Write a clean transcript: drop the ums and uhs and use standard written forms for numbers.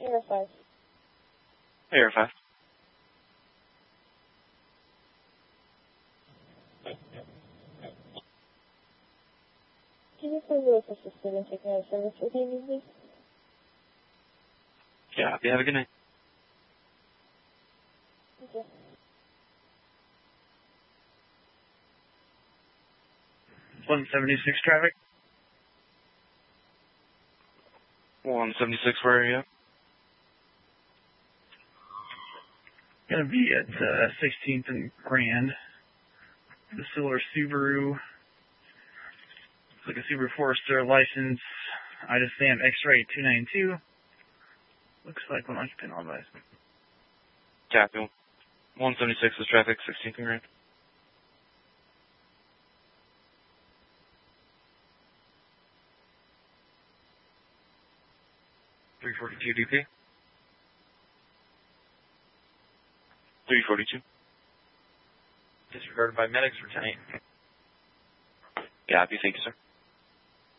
Air 5. Air 5. Can you please really assisted in taking out of service with me, please? Yeah, have a good night. Thank you. 176 traffic. 176, where are you at? Gonna be at 16th and Grand. The silver Subaru. It's like a Subaru Forester license. I just stand X-ray 292. Looks like one occupant on bias. Copy. 176 is traffic, 16th and Grand. .342 DP. 342. Disregarded by medics for tonight. Copy, thank you, sir.